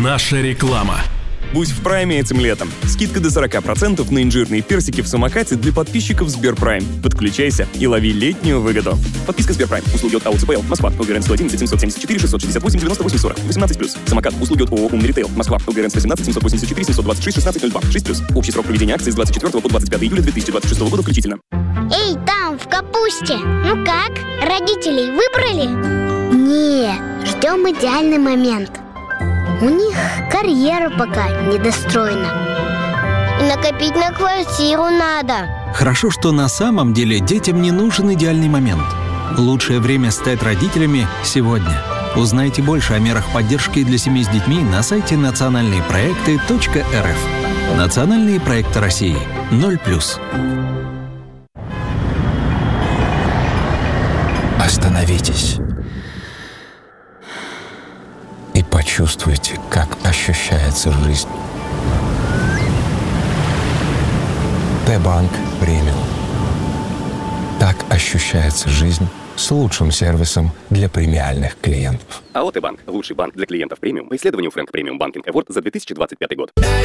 Наша реклама. Будь в прайме этим летом. Скидка до 40% на инжирные персики в самокате для подписчиков Сберпрайм. Подключайся и лови летнюю выгоду. Подписка Сберпрайм. Услуги от АО ЦПЛ. Москва. ЛГРН 111 774 668 98 40. 18+. Самокат. Услуги от ООО «Умный ритейл». Москва. ЛГРН 117 784 726 1602. 6+. Общий срок проведения акции с 24 по 25 июля 2026 года включительно. Эй, там, в капусте. Ну как? Родителей выбрали? Не, ждем идеальный момент. У них карьера пока недостроена. И накопить на квартиру надо. Хорошо, что на самом деле детям не нужен идеальный момент. Лучшее время стать родителями сегодня. Узнайте больше о мерах поддержки для семей с детьми на сайте национальныепроекты.рф. Национальные проекты России. 0+. Остановитесь и почувствуйте, как ощущается жизнь. Т-банк премиум. Так ощущается жизнь с лучшим сервисом для премиальных клиентов. АО Т-банк. Лучший банк для клиентов премиум по исследованию Фрэнк Премиум Банкинг Эворд за 2025 год.